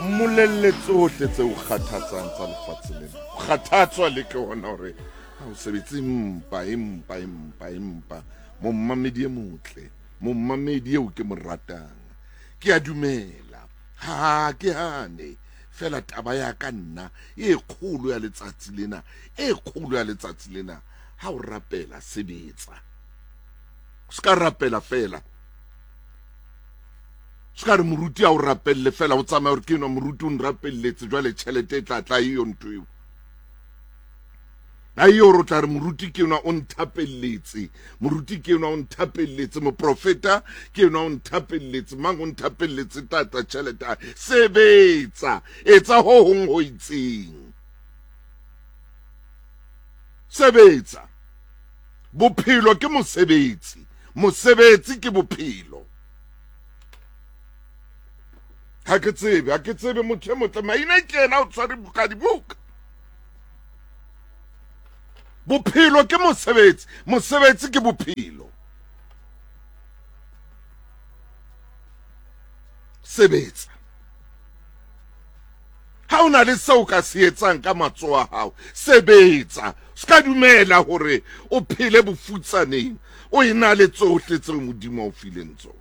mmolelle tsohle tse o kgathatsang tsa lefatshe lena. O kgathatswa le ke hona hore ha o sebetse empa mo mmamedi e motle, mo mmamedi eo ke mo ratang. Ke a dumela, ha ke hane fela taba ya ka nna e kgolo ya letsatsi lena, ha o rapela sebetsa. Ska rapela fela. Ska re moruti a o rapelle fela o tsamaya hore ke no moruti o nrapelletse jwale tjhelete e tla iyo ntho eo. Ayo ro tla re moruti ke yona o nthapelletse, moruti ke yona o nthapelletse, moprofeta ke yona o nthapelletse, mang o nthapelletse tata tjhelete. Sebetsa, etsa ho hong ho itseng. Sebetsa. Bophelo ke mosebetsi, mosebetsi ke bophelo. Ha ke tsebe motho e motle maina ke yena o tshware buka dibuka. Bophelo ke mosebetsi, mosebetsi ke bophelo. Sebetsa. Ha o na le seo ka se etsang ka matsoho a hao, sebetsa. Ska dumela hore o phele bofutsaneng, o ena le tsohle tseo Modimo o fileng tsona.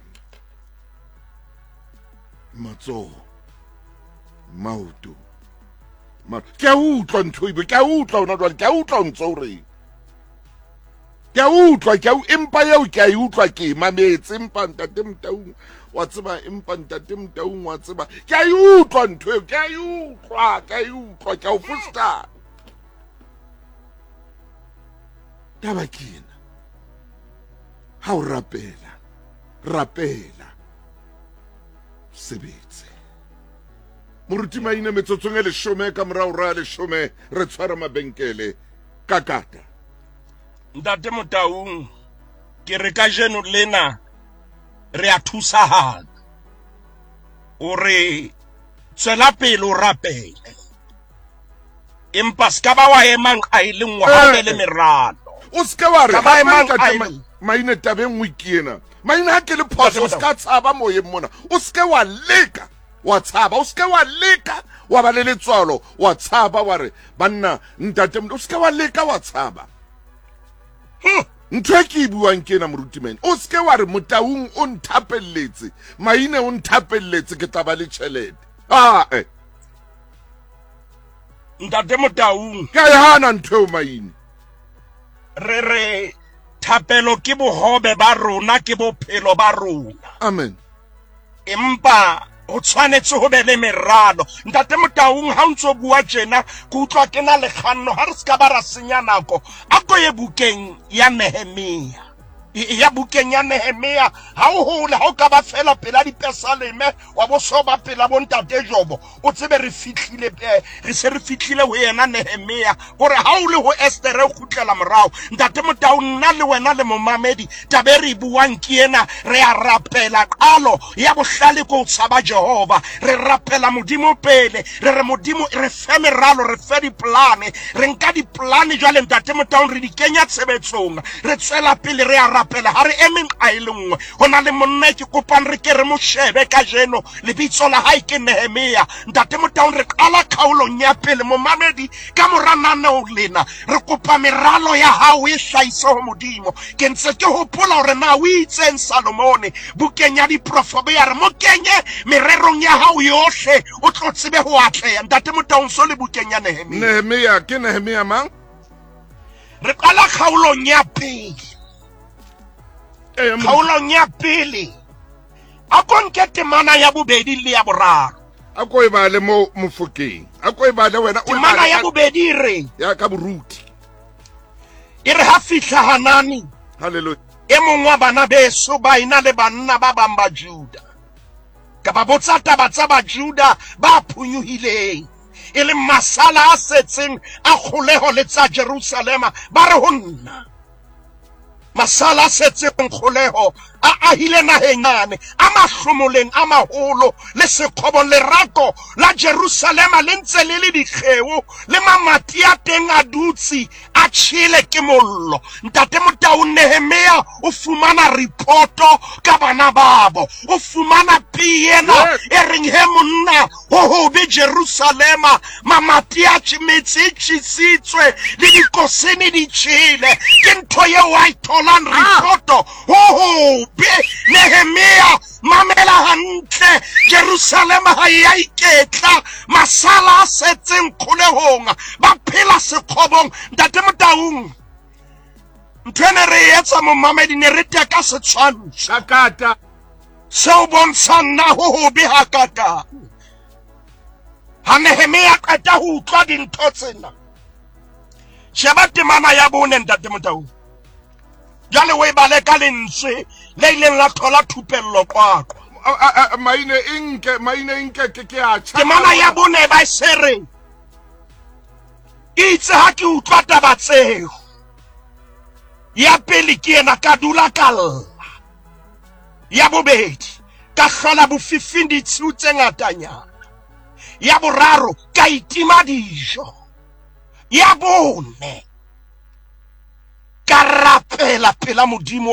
Matsoho, maoto, ke a utlwa ntho ebe, ke a utlwa hona jwale, ke a utlwa o ntso o reng. Ke a utlwa, empa eo ke a e utlwa ke mametse, empa ntate Motaung wa tseba, empa ntate Motaung wa tseba. Ke a e utlwa ntho eo, ke a e utlwa, ke a o fosta. Taba ke ena. Ha o rapela. Sebetse. Moruti maina metsotsong e 10 ka morao ra 10 re tshwara mabenkele ka kata. Ntate Motaung ke re ka jeno lena re a thusahala o re tswela pele o rapele, empa ska ba wa emang a ile ngwa ha be le meralo. O ska wa re maina tabeng weekend. Maina ha ke le phoso ska tshaba moyeng mona. O ska wa leka wa tshaba, o ska wa leka wa ba le letswalo wa tshaba wa re banna ntate o ska wa leka wa tshaba. Ntho e ke buang ke na moruti mane. O ska wa re Motaung o nthapelletse, maina o nthapelletse ke taba le tjhelete. Ntate Motaung ka ya hana ntho maina. Re thapelo ke bohobe ba rona, ke bophelo ba rona. Amen. Empa o tshwanetse ho be le meralo. Ntate Motaung ha o ntso bua tjena ke utlwa ke na le kganno ha re ska ba ra senya nako. A ko ye bukeng ya Nehemia. Ya bukeng ya Nehemia ha o hola ha o ka ba fela pela dipesaleme wa bo so ba pela bo ntate Jobo o tsebe re fihlile re se re fihlile ho yena Nehemia hore ha o le ho Esther o khutlela morao. Ntate Motaung nna le wena le momamedi tabe re buang ke ena re a rapela qalo ya bohlale ko tsaba Jehova, re rapela Modimo pele, re Modimo re fe meralo, re fe diplane, re nka diplane jwale Ntate Motaung re di kenya tshebetsong, re tswela pele re a rapela ha re emeng a ile nngwe. Hona le monna ke kopang re ke re mo shebe ka jeno lebitso la hae ke Nehemia. Ntate Motaung re qala khaolong ya pele momamedi ka mora nanao lena re kopa meralo ya hao e hlahise ho Modimo. Ke ntse ke hopola hore na o itseng Salomone bukeng ya diprofete ya re mo kenye mererong ya hao yohle o tlo tsebe ho atleha. Ntate Motaung so le bukeng ya Nehemia ke Nehemia mang? Re qala khaolong ya pele. Khaolong ya pele a ko nke temana ya bobedi le ya boraro. A ko e ba le mo Mofokeng, a ko e ba le wena o temana ya bobedi re ya ka boruti e re ha fihla Hanani. Hallelujah. E mong wa bana beso ba ina le banna ba bang ba Juda ka ba botsa taba tsa ba Juda ba phunyuhileng e le masala a setseng a kgoleho le tsa Jerusalema ba re ho nna masala setse nkgoleho a ahile naheng yane a mahlomoleng a maholo le sekgobo lerako la Jerusalema le ntse le le dikgeo le mamati a teng a dutsi a tshile ke mollo. Ntate Motaung Nehemia o fumana reporto ka bana babo, o fumana piena e reng he monna ho be Jerusalema mamati a tshimetse tshitsitswe le dikosene di tshile ke ntho ye wa itholang ripoto ho be Nehemia mamela hantle Jerusalema ha ya iketla masala a setseng kgolehong ba phela sekgobong ntate Motaung ntwene re etsa momamedi ne re teka setshwantsho Kakata. seo bontshang na ho be hakata ha Nehemia qeta ho utlwa dintho tsena sheba temana ya bone ntate Motaung jale we bale ka lentswe le ileng la thola thupello kwakwa Maine inke ke a tshaba. temana ya bone ba sere itse ha ke utlwa taba tseo ya pele ke ena ka dula kalla ya bobedi ka hlola bofifindi tse ngatanyana ya boraro ka itima dijo ya bone ka rapela pela Modimo